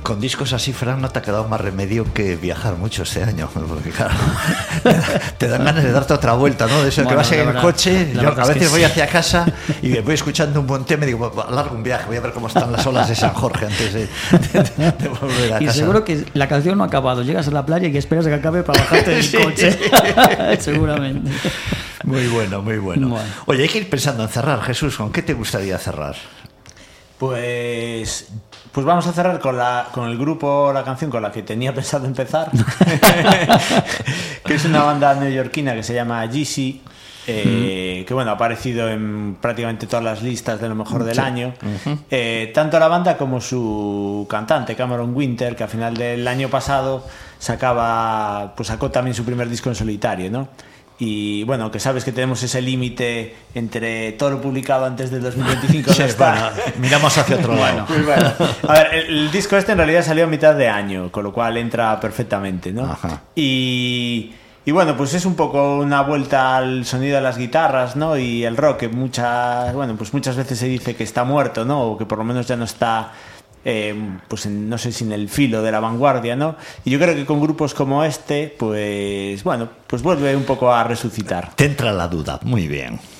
Con discos así, Fran, no te ha quedado más remedio que viajar mucho este año, porque claro, te dan ganas de darte otra vuelta, ¿no? De eso, bueno, que vas en el coche, yo a veces voy hacia casa y me voy escuchando un buen tema y digo, largo un viaje, voy a ver cómo están las olas de San Jorge antes de volver a casa. Y seguro que la canción no ha acabado, llegas a la playa y esperas a que acabe para bajarte del coche, seguramente. Muy bueno, muy bueno. Oye, hay que ir pensando en cerrar, Jesús, ¿con qué te gustaría cerrar? Pues vamos a cerrar con el grupo, la canción con la que tenía pensado empezar, que es una banda neoyorquina que se llama Yeezy, que bueno, ha aparecido en prácticamente todas las listas de lo mejor del año. Tanto la banda como su cantante, Cameron Winter, que a final del año pasado sacó también su primer disco en solitario, ¿no? Y bueno, que sabes que tenemos ese límite entre todo lo publicado antes del 2025 no está. Bueno, miramos hacia otro lado. Bueno. A ver, el disco en realidad salió a mitad de año, con lo cual entra perfectamente, ¿no? Ajá. Y bueno, pues es un poco una vuelta al sonido de las guitarras, ¿no? Y el rock, que muchas veces se dice que está muerto, ¿no? O que por lo menos ya no está... no sé si en el filo de la vanguardia, ¿no? Y yo creo que con grupos como este, pues vuelve un poco a resucitar. Te entra la duda, muy bien.